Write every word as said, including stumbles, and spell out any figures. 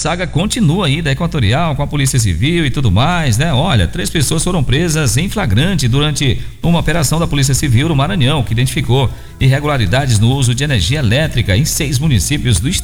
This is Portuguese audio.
saga continua aí da Equatorial com a Polícia Civil e tudo mais, né? Olha, três pessoas foram presas em flagrante durante uma operação da Polícia Civil no Maranhão, que identificou irregularidades no uso de energia elétrica em seis municípios do estado.